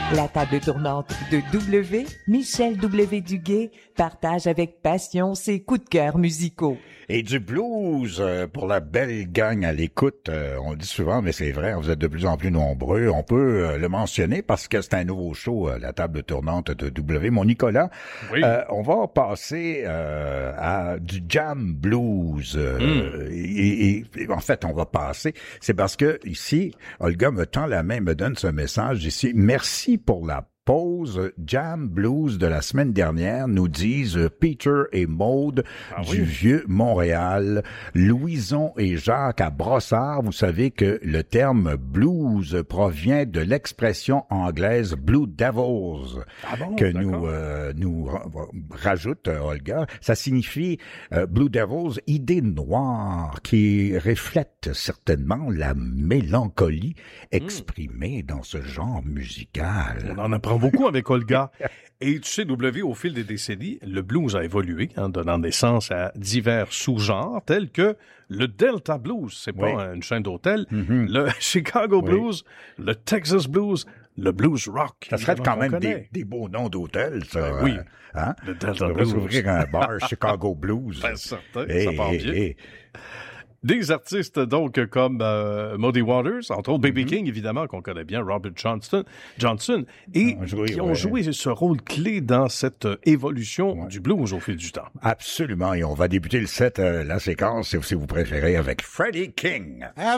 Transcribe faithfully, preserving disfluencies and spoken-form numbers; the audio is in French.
La table tournante de W, Michel W. Duguay, partage avec passion ses coups de cœur musicaux. Et du blues euh, pour la belle gang à l'écoute. Euh, on le dit souvent, mais c'est vrai, vous êtes de plus en plus nombreux. On peut euh, le mentionner parce que c'est un nouveau show, euh, la table tournante de W. Mon Nicolas, oui. euh, on va passer euh, à du jam blues. Euh, mm. et, et, et en fait, on va passer. C'est parce que ici, Olga me tend la main, me donne ce message ici. Merci pour la pause Jam Blues de la semaine dernière, nous disent Peter et Maude ah, du oui. Vieux Montréal, Louison et Jacques à Brossard. Vous savez que le terme blues provient de l'expression anglaise Blue Devils ah bon, que nous euh, nous rajoute Olga. Ça signifie euh, Blue Devils, idée noire qui reflète certainement la mélancolie exprimée mmh. dans ce genre musical. On en apprend beaucoup avec Olga. Et tu sais, W, au fil des décennies, le blues a évolué, hein, donnant naissance à divers sous-genres, tels que le Delta Blues, c'est pas oui. une chaîne d'hôtel, mm-hmm. le Chicago oui. Blues, le Texas Blues, le Blues Rock. Ça serait quand même des, des beaux noms d'hôtels, ça. Ben, oui, euh, hein? Le Delta On Blues. On ouvrir un bar Chicago Blues. Ben, certain, hey, ça part hey, bien. Hey. Des artistes, donc, comme euh, Muddy Waters, entre autres, B B. Mm-hmm. King, évidemment, qu'on connaît bien, Robert Johnston, Johnson, et joué, qui ont ouais. joué ce rôle clé dans cette euh, évolution ouais. du blues au fil du temps. Absolument, et on va débuter le set, euh, la séquence, si vous préférez, avec Freddie King.